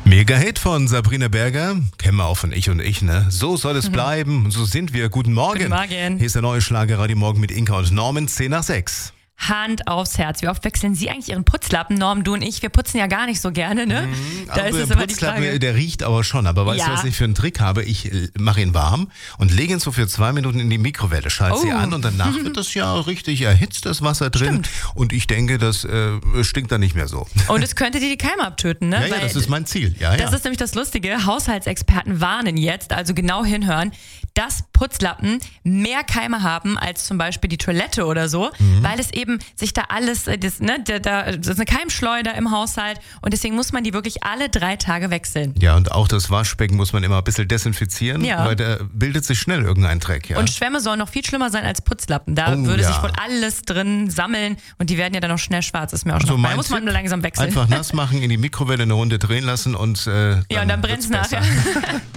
Mega-Hit von Sabrina Berger. Kennen wir auch von Ich und Ich, ne? So soll es bleiben und so sind wir. Guten Morgen. Guten Morgen. Hier ist der neue Schlager-Radio Morgen mit Inka und Norman, 10 nach 6. Hand aufs Herz. Wie oft wechseln Sie eigentlich Ihren Putzlappen? Norm, du und ich, wir putzen ja gar nicht so gerne, ne? Da ist es immer die Frage. Der riecht aber schon. Aber weißt du, was ich für einen Trick habe? Ich mache ihn warm und lege ihn so für 2 Minuten in die Mikrowelle, schalte sie an und danach wird das ja richtig erhitzt, das Wasser drin. Stimmt. Und ich denke, das stinkt dann nicht mehr so. Und es könnte dir die Keime abtöten, ne? Ja, das ist mein Ziel. Ja, das ist nämlich das Lustige. Haushaltsexperten warnen jetzt, also genau hinhören, dass Putzlappen mehr Keime haben als zum Beispiel die Toilette oder so, weil es eben sich da alles, da ist eine Keimschleuder im Haushalt und deswegen muss man die wirklich alle 3 Tage wechseln. Ja, und auch das Waschbecken muss man immer ein bisschen desinfizieren, Ja. weil da bildet sich schnell irgendein Dreck. Ja? Und Schwämme sollen noch viel schlimmer sein als Putzlappen. Da würde sich wohl alles drin sammeln und die werden ja dann noch schnell schwarz. Ist mir auch schon mein da muss man Tipp, langsam wechseln. Einfach nass machen, in die Mikrowelle eine Runde drehen lassen und ja, und dann brennt es nachher.